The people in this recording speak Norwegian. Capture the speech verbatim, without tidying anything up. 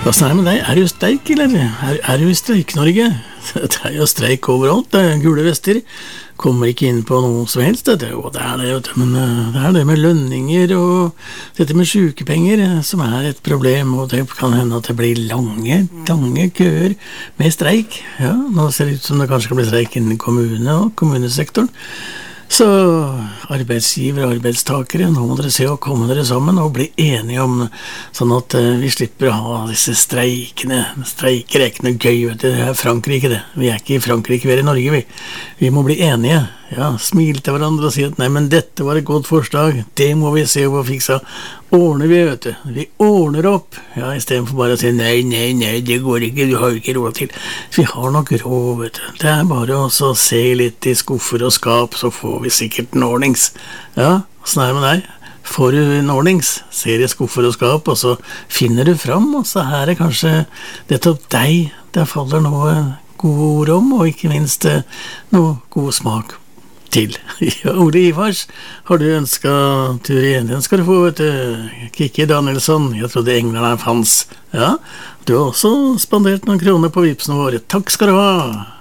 Hvordan er det med deg? Er du streik, eller? Er, er du i streik-Norge? Det er jo streik overalt, det er gule vester. Kommer ikke inn på noe som helst, det, og det er det, vet du, men det er det med lønninger og dette med sykepenger som er et problem, og det kan hende at det blir lange, lange køer med streik. Ja, nå ser det ut som det kanskje kan bli streik innen kommune og kommunesektoren. Så arbeidsgiver og arbeidstakere, nå må dere se å komme dere sammen og bli enige om, sånn at vi slipper å ha disse streikene. Streiker er ikke noe gøy, vet du. Det er Frankrike det. Vi er ikke i Frankrike, vi er i Norge, vi. Vi må bli enige. Ja, smile til hverandre og si at nei, men dette var et godt forslag. Det må vi se og fikse. Ordner vi, vet du. Vi ordner opp. Ja, i stedet for bare å si nei, nei, nei, det går ikke, du har jo ikke råd til. Vi har nok råd, vet du. Det er bare å se litt i skuffer og skap, så får vi sikkert en ordnings. Ja, sånn er det med deg. Får du en ordnings, ser i skuffer og skap, og så finner du fram, og så er det kanskje nettopp deg det faller noe gode ord om, og ikke minst noe god smak til. Ja, Ole Ivars, har du ønsket tur igjen? Den skal du få, vet du. Kikki Danielsson, jeg trodde englerne fanns. Ja, du har også spandert noen kroner på vipsene våre. Takk skal du ha!